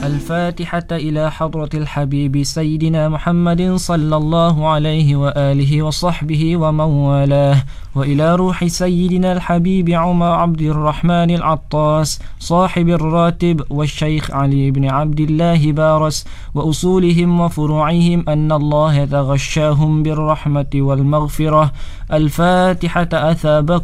الفاتحة إلى حضرة الحبيب سيدنا محمد صلى الله عليه وآله وصحبه ومن والاه، وإلى روح سيدنا الحبيب عمر عبد الرحمن العطاس صاحب الراتب والشيخ علي بن عبد الله بارس وأصولهم وفروعهم أن الله يتغشاهم بالرحمة والمغفرة. الفاتحة أثابكم